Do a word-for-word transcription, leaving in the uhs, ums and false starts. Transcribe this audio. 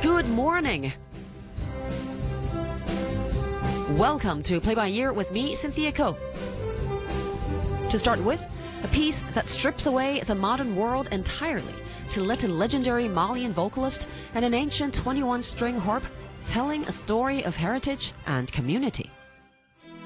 Good morning. Welcome to Play by Ear with me, Cynthia Ko. To start with, a piece that strips away the modern world entirely to let a legendary Malian vocalist and an ancient twenty-one string harp telling a story of heritage and community.